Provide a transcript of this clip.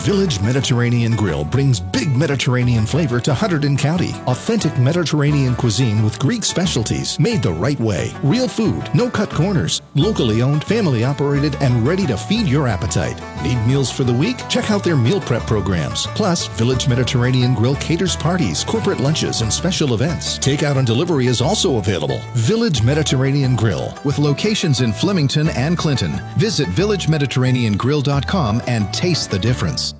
Village Mediterranean Grill brings big Mediterranean flavor to Hunterdon County. Authentic Mediterranean cuisine with Greek specialties made the right way. Real food, no cut corners. Locally owned, family operated, and ready to feed your appetite. Need meals for the week? Check out their meal prep programs. Plus, Village Mediterranean Grill caters parties, corporate lunches, and special events. Takeout and delivery is also available. Village Mediterranean Grill, with locations in Flemington and Clinton. Visit villagemediterraneangrill.com and taste the difference.